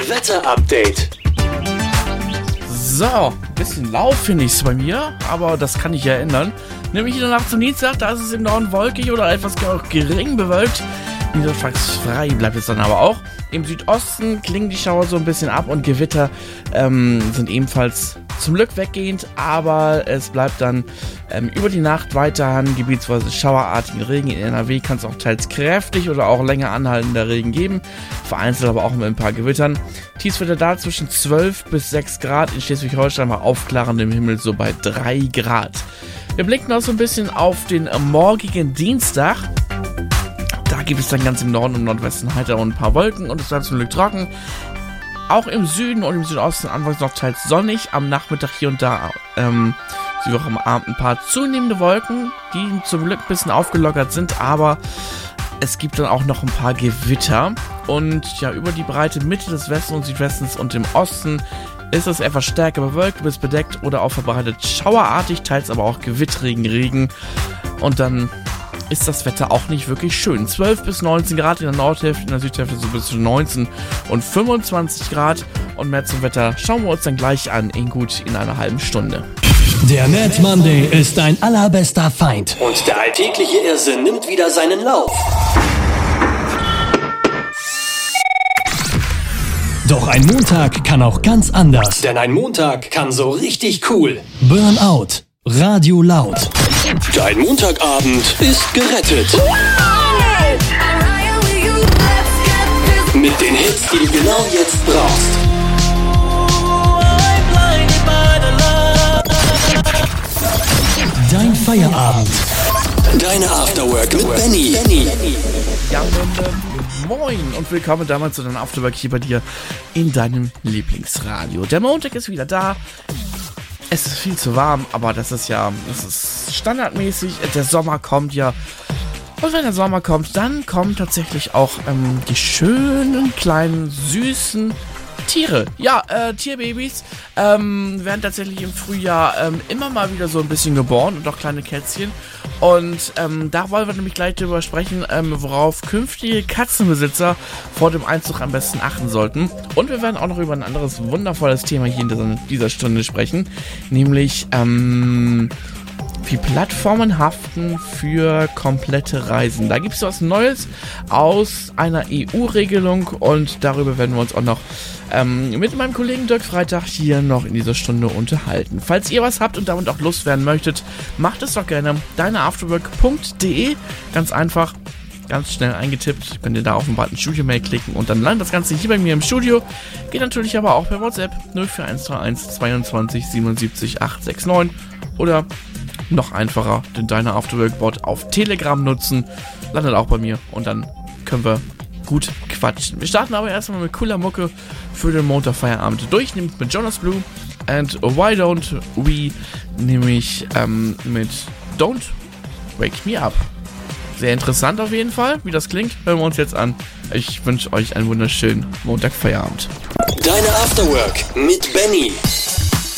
Wetter-Update. So, ein bisschen lau finde ich es bei mir, aber das kann ich ja ändern. Nämlich in der Nacht zum Dienstag, da ist es im Norden wolkig oder etwas gering bewölkt. Niederschlagsfrei bleibt es dann aber auch. Im Südosten klingen die Schauer so ein bisschen ab und Gewitter sind ebenfalls zum Glück weggehend, aber es bleibt dann über die Nacht weiterhin gebietsweise schauerartigen Regen. In NRW kann es auch teils kräftig oder auch länger anhaltender Regen geben, vereinzelt aber auch mit ein paar Gewittern. Tiefswetter da zwischen 12 bis 6 Grad, in Schleswig-Holstein bei aufklarendem Himmel so bei 3 Grad. Wir blicken auch so ein bisschen auf den morgigen Dienstag. Da gibt es dann ganz im Norden und Nordwesten heiter und ein paar Wolken und es bleibt zum Glück trocken. Auch im Süden und im Südosten anfangs noch teils sonnig. Am Nachmittag hier und da sie auch am Abend ein paar zunehmende Wolken, die zum Glück ein bisschen aufgelockert sind, aber es gibt dann auch noch ein paar Gewitter. Und ja, über die breite Mitte des Westens und Südwestens und im Osten ist es etwas stärker bewölkt bis bedeckt oder auch verbreitet schauerartig, teils aber auch gewittrigen Regen. Und dann ist das Wetter auch nicht wirklich schön. 12 bis 19 Grad in der Nordhälfte, in der Südhälfte so bis zu 19 und 25 Grad. Und mehr zum Wetter schauen wir uns dann gleich an, in einer halben Stunde. Der Mad Monday ist dein allerbester Feind. Und der alltägliche Irrsinn nimmt wieder seinen Lauf. Doch ein Montag kann auch ganz anders. Denn ein Montag kann so richtig cool. Burnout. Radio laut. Dein Montagabend ist gerettet. Mit den Hits, die du genau jetzt brauchst. Dein Feierabend. Deine Afterwork mit Benny. Ja, moin und willkommen damals zu deinem Afterwork hier bei dir in deinem Lieblingsradio. Der Montag ist wieder da. Es ist viel zu warm, aber das ist standardmäßig. Der Sommer kommt ja. Und wenn der Sommer kommt, dann kommen tatsächlich auch die schönen, kleinen, süßen Tiere. Ja, Tierbabys werden tatsächlich im Frühjahr immer mal wieder so ein bisschen geboren und auch kleine Kätzchen. Und da wollen wir nämlich gleich drüber sprechen, worauf künftige Katzenbesitzer vor dem Einzug am besten achten sollten. Und wir werden auch noch über ein anderes wundervolles Thema hier in dieser Stunde sprechen, nämlich wie Plattformen haften für komplette Reisen. Da gibt es was Neues aus einer EU-Regelung und darüber werden wir uns auch noch mit meinem Kollegen Dirk Freitag hier noch in dieser Stunde unterhalten. Falls ihr was habt und damit auch loswerden möchtet, macht es doch gerne. deineafterwork.de, ganz einfach, ganz schnell eingetippt. Könnt ihr da auf den Button Studio-Mail klicken und dann landet das Ganze hier bei mir im Studio. Geht natürlich aber auch per WhatsApp 04131 22 77 869 oder noch einfacher den Deine Afterwork-Bot auf Telegram nutzen. Landet auch bei mir und dann können wir gut quatschen. Wir starten aber erstmal mit cooler Mucke für den Montagfeierabend durch, nämlich mit Jonas Blue and Why Don't We, nämlich mit Don't Wake Me Up. Sehr interessant auf jeden Fall, wie das klingt, hören wir uns jetzt an. Ich wünsche euch einen wunderschönen Montagfeierabend. Deine Afterwork mit Benny.